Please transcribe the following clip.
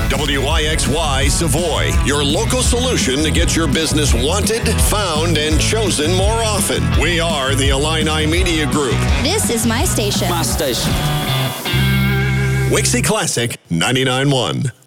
WYXY Savoy, your local solution to get your business wanted, found, and chosen more often. We are the Illini Media Group. This is my station. My station. Wixie Classic 99.1.